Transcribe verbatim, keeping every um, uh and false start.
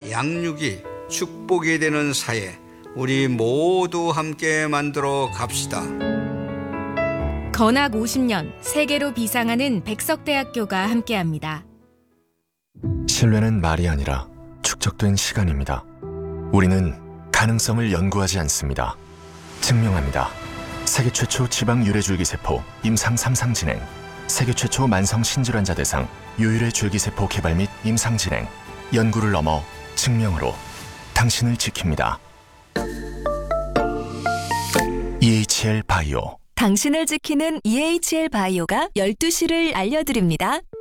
양육이 축복이 되는 사회, 우리 모두 함께 만들어 갑시다. 건학 오십 년 세계로 비상하는 백석대학교가 함께합니다. 신뢰는 말이 아니라 축적된 시간입니다. 우리는 가능성을 연구하지 않습니다. 증명합니다. 세계 최초 지방 유래줄기세포 임상 삼 상 진행, 세계 최초 만성 신질환자 대상 유일의 줄기세포 개발 및 임상 진행, 연구를 넘어 증명으로 당신을 지킵니다. 이에이치엘 바이오. 당신을 지키는 이에이치엘 바이오가 열두 시를 알려드립니다.